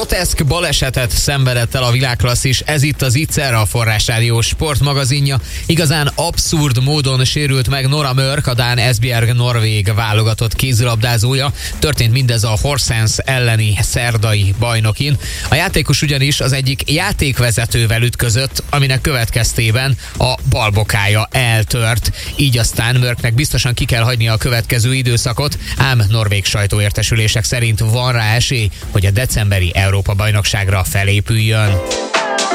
groteszk balesetet szenvedett el a világklasszis, ez itt az Itzer, a Forrás Rádió sportmagazinja. Igazán abszurd módon sérült meg Nora Mörk, a dán Esbjerg norvég válogatott kézilabdázója. Történt mindez a Horsens elleni szerdai bajnokin. A játékos ugyanis az egyik játékvezetővel ütközött, aminek következtében a balbokája eltört. Így aztán Mörknek biztosan ki kell hagynia a következő időszakot, ám norvég sajtóértesülések szerint van rá esély, hogy a decemberi Európa-bajnokságra felépüljön.